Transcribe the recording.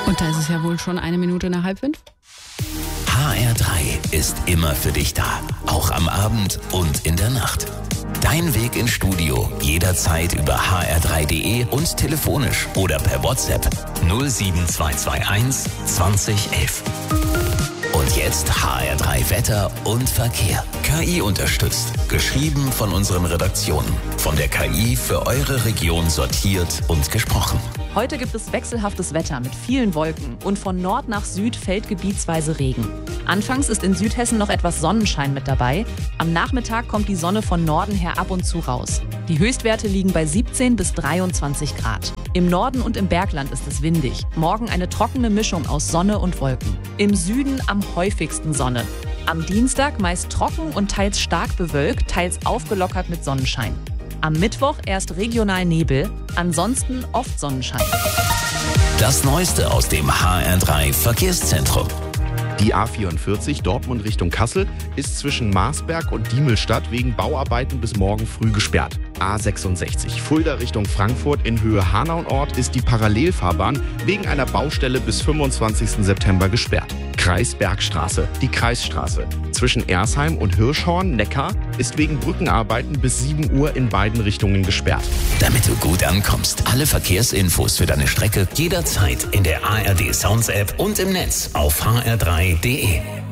Und da ist es ja wohl schon 5:01. HR3 ist immer für dich da, auch am Abend und in der Nacht. Dein Weg ins Studio jederzeit über hr3.de und telefonisch oder per WhatsApp 07221 2011. Und jetzt HR3 Wetter und Verkehr. KI unterstützt. Geschrieben von unseren Redaktionen. Von der KI für eure Region sortiert und gesprochen. Heute gibt es wechselhaftes Wetter mit vielen Wolken und von Nord nach Süd fällt gebietsweise Regen. Anfangs ist in Südhessen noch etwas Sonnenschein mit dabei. Am Nachmittag kommt die Sonne von Norden her ab und zu raus. Die Höchstwerte liegen bei 17 bis 23 Grad. Im Norden und im Bergland ist es windig. Morgen eine trockene Mischung aus Sonne und Wolken. Im Süden am häufigsten Sonne. Am Dienstag meist trocken und teils stark bewölkt, teils aufgelockert mit Sonnenschein. Am Mittwoch erst regional Nebel, ansonsten oft Sonnenschein. Das Neueste aus dem HR3 Verkehrszentrum. Die A44 Dortmund Richtung Kassel ist zwischen Marsberg und Diemelstadt wegen Bauarbeiten bis morgen früh gesperrt. A66 Fulda Richtung Frankfurt in Höhe Hanauort ist die Parallelfahrbahn wegen einer Baustelle bis 25. September gesperrt. Kreisbergstraße, die Kreisstraße. Zwischen Ersheim und Hirschhorn, Neckar, ist wegen Brückenarbeiten bis 7 Uhr in beiden Richtungen gesperrt. Damit du gut ankommst, alle Verkehrsinfos für deine Strecke jederzeit in der ARD Sounds App und im Netz auf hr3.de.